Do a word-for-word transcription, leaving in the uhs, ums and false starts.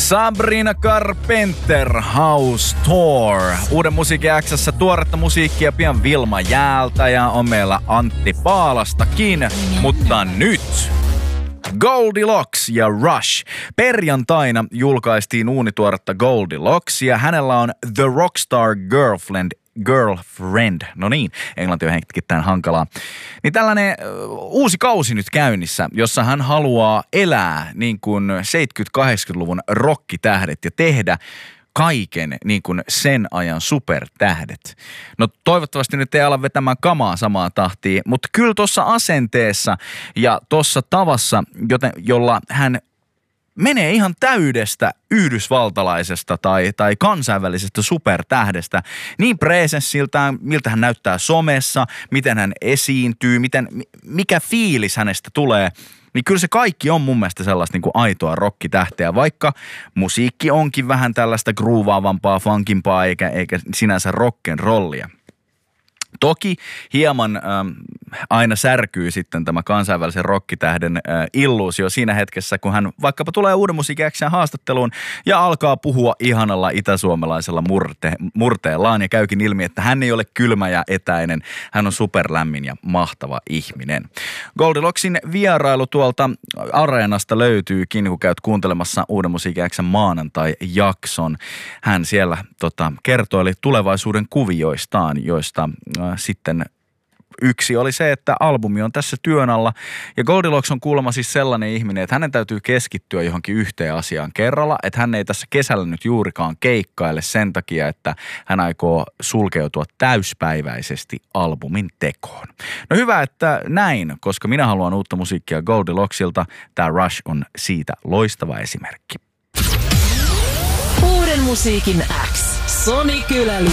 Sabrina Carpenter, House Tour. Uuden Musiikin X:ssä tuoretta musiikkia pian Vilma Jäältä ja on meillä Antti Paalastakin. Mutta nyt Goldilocks ja Rush. Perjantaina julkaistiin uunituoretta Goldilocks ja hänellä on The Rockstar Girlfriend Girlfriend. No niin, englanti on hetkittäin hankalaa. Niin tällainen uh, uusi kausi nyt käynnissä, jossa hän haluaa elää niin kuin seitsemänkymmentä-kahdeksankymmentäluvun rockitähdet ja tehdä kaiken niin kuin sen ajan supertähdet. No toivottavasti nyt ei ala vetämään kamaa samaa tahtia, mutta kyllä tuossa asenteessa ja tuossa tavassa, joten, jolla hän menee ihan täydestä yhdysvaltalaisesta tai, tai kansainvälisestä supertähdestä niin presenssiltään, miltä hän näyttää somessa, miten hän esiintyy, miten, mikä fiilis hänestä tulee, niin kyllä se kaikki on mun mielestä sellaista niin kuin aitoa rockitähteä, vaikka musiikki onkin vähän tällaista groovaavampaa, funkimpaa eikä, eikä sinänsä rock'n'rollia. Toki hieman ähm, aina särkyy sitten tämä kansainvälisen rockitähden äh, illuusio siinä hetkessä, kun hän vaikkapa tulee Uuden Musiikin X:n haastatteluun ja alkaa puhua ihanalla itäsuomalaisella murte, murteellaan ja käykin ilmi, että hän ei ole kylmä ja etäinen, hän on superlämmin ja mahtava ihminen. Goldilocksin vierailu tuolta Areenasta löytyykin, kun käyt kuuntelemassa Uuden Musiikin X:n maanantai-jakson. Hän siellä tota, kertoili tulevaisuuden kuvioistaan, joista sitten yksi oli se, että albumi on tässä työn alla ja Goldilocks on kuulemma siis sellainen ihminen, että hänen täytyy keskittyä johonkin yhteen asiaan kerralla, että hän ei tässä kesällä nyt juurikaan keikkaile sen takia, että hän aikoo sulkeutua täyspäiväisesti albumin tekoon. No hyvä, että näin, koska minä haluan uutta musiikkia Goldilocksilta. Tämä Rush on siitä loistava esimerkki. Uuden Musiikin X. Soni Kyläli.